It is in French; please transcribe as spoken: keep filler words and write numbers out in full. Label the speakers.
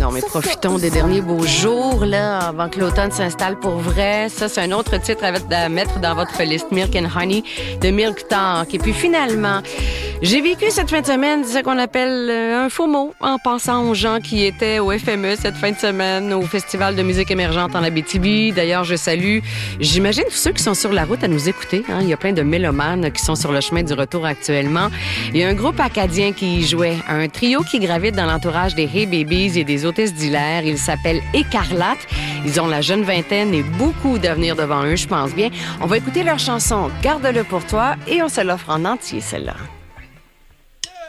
Speaker 1: non, mais profitons des derniers beaux jours, là, avant que l'automne s'installe pour vrai. Ça, c'est un autre titre à mettre dans votre liste, Milk and Honey, de Milk Talk. Et puis finalement, j'ai vécu cette fin de semaine ce qu'on appelle un faux mot en pensant aux gens qui étaient au F M E cette fin de semaine, au Festival de musique émergente en Abitibi. D'ailleurs, je salue, j'imagine, tous ceux qui sont sur la route à nous écouter. Hein. Il y a plein de mélomanes qui sont sur le chemin du retour actuellement. Il y a un groupe acadien qui y jouait, un trio qui gravite dans l'entourage des Hey Babies et des hôtesses d'Hilaire. Il s'appelle Écarlate. Ils ont la jeune vingtaine et beaucoup d'avenir devant eux, je pense bien. On va écouter leur chanson « Garde-le pour toi » et on se l'offre en entier, celle-là.